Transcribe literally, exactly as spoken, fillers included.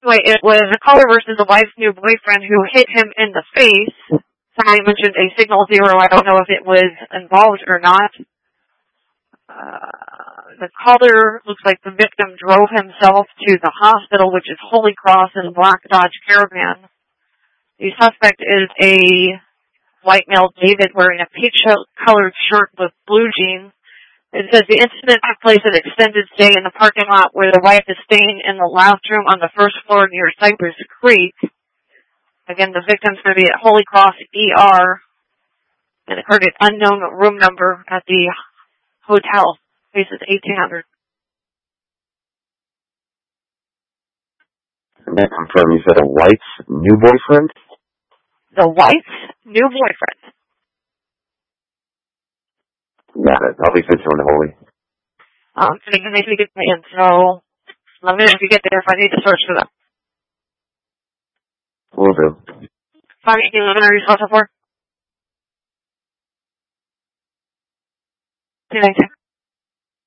Anyway, it was a caller versus a wife's new boyfriend who hit him in the face. Somebody mentioned a signal zero. I don't know if it was involved or not. Uh, the caller looks like the victim drove himself to the hospital, which is Holy Cross in a black Dodge Caravan. The suspect is a white male, David, wearing a peach-colored shirt with blue jeans. It says the incident took place at extended stay in the parking lot where the wife is staying in the lounge room on the first floor near Cypress Creek. Again, the victim's going to be at Holy Cross E R. And it occurred at unknown room number at the hotel. Faces eighteen hundred. And then confirm you said a wife's new boyfriend? The wife's new boyfriend. Got it. I'll be fixing on the Holy. Um, and again, they speak Italian, so let me know if you get there if I need to search for them. Will do. Five eight eleven, are you supposed to for? Two nineteen.